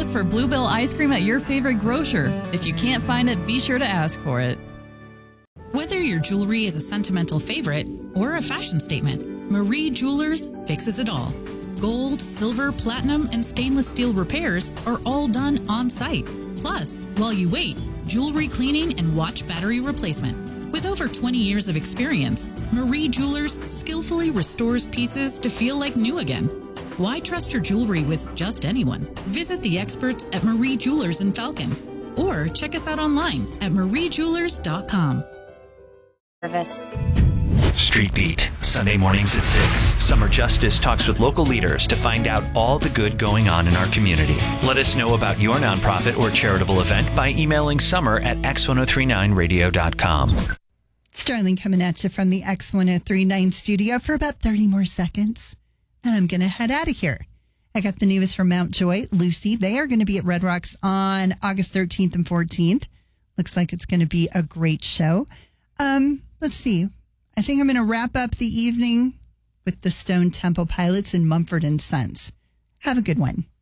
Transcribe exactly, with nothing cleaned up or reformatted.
Look for Bluebell ice cream at your favorite grocer. If you can't find it, be sure to ask for it. Whether your jewelry is a sentimental favorite or a fashion statement, Marie Jewelers fixes it all. Gold, silver, platinum, and stainless steel repairs are all done on site. Plus, while you wait, jewelry cleaning and watch battery replacement. With over twenty years of experience, Marie Jewelers skillfully restores pieces to feel like new again. Why trust your jewelry with just anyone? Visit the experts at Marie Jewelers in Falcon or check us out online at marie jewelers dot com. Service. Street Beat, Sunday mornings at six. Summer Justice talks with local leaders to find out all the good going on in our community. Let us know about your nonprofit or charitable event by emailing summer at x ten thirty-nine radio dot com. Starling coming at you from the X ten thirty-nine studio for about thirty more seconds. And I'm going to head out of here. I got the news from Mountjoy. Lucy, they are going to be at Red Rocks on August thirteenth and fourteenth. Looks like it's going to be a great show. Um, let's see. I think I'm going to wrap up the evening with the Stone Temple Pilots and Mumford and Sons. Have a good one.